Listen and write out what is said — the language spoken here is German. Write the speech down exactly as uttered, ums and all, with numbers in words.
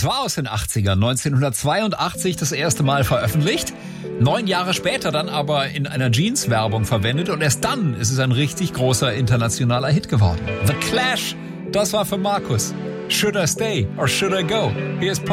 Das war aus den achtzigern, neunzehnhundertzweiundachtzig das erste Mal veröffentlicht. Neun Jahre später dann aber in einer Jeans-Werbung verwendet und erst dann ist es ein richtig großer internationaler Hit geworden. The Clash, das war für Markus. Should I stay or should I go? Hier ist